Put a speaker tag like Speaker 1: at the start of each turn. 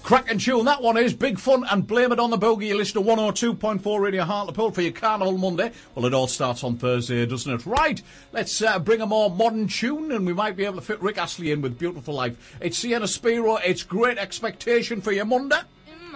Speaker 1: Cracking tune, that one is. Big fun and Blame It on the Boogie. You listen to 102.4 Radio Hartlepool for your Carnival Monday. Well, it all starts on Thursday, doesn't it? Right, let's bring a more modern tune, and we might be able to fit Rick Astley in with Beautiful Life. It's Sienna Spiro. It's Great Expectation for your Monday.